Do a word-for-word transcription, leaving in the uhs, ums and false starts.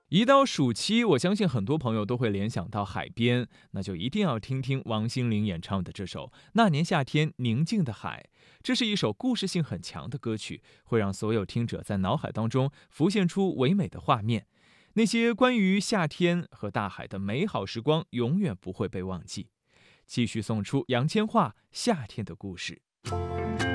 一到暑期，我相信很多朋友都会联想到海边，那就一定要听听王心凌演唱的这首《那年夏天宁静的海》。这是一首故事性很强的歌曲，会让所有听者在脑海当中浮现出唯美的画面。那些关于夏天和大海的美好时光，永远不会被忘记。继续送出杨千嬅《夏天的故事》。